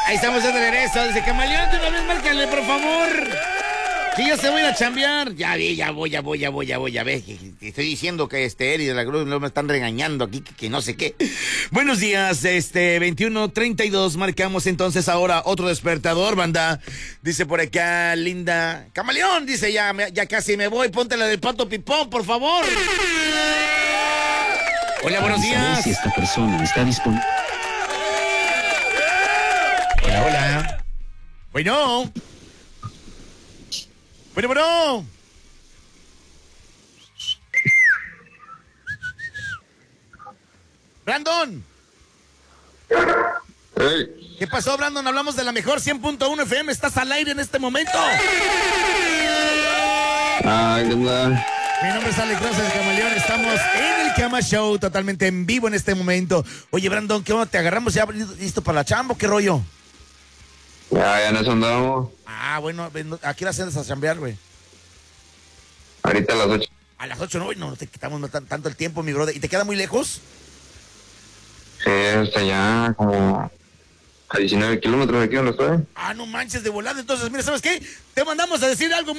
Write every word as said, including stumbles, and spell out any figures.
Ahí estamos de regreso. Dice, Camaleón, de una vez márcale, por favor. Que yo se voy a chambear. Ya vi, ya voy, ya voy, ya voy, ya voy, ya ves. Que, que estoy diciendo que este Eri de la Cruz no me están regañando aquí, que, que no sé qué. Buenos días, este veintiuno treinta y dos. Marcamos entonces ahora otro despertador, banda. Dice por acá, linda. Camaleón, dice, ya, ya casi me voy. Ponte la del Pato Pipón, por favor. Hola, buenos días. Si esta persona está disponible. Hola, hola. Bueno. Bueno, bueno. Brandon. Hey. ¿Qué pasó, Brandon? Hablamos de la mejor cien punto uno F M. Estás al aire en este momento. Ah, ¿qué onda? Mi nombre es Alex Rosa, el Camaleón. Estamos en el Cama Show, totalmente en vivo en este momento. Oye, Brandon, ¿qué onda? ¿Te agarramos ya listo para la chamba? ¿Qué rollo? Ya, ya en eso andamos. Ah, bueno, ¿a qué hora haces a chambear, güey? Ahorita a las ocho. A las ocho, no, no te quitamos tanto el tiempo, mi brother. ¿Y te queda muy lejos? Sí, hasta allá como a diecinueve kilómetros de aquí donde estoy. Ah, no manches, de volada. Entonces, mira, ¿sabes qué? Te mandamos a decir algo muy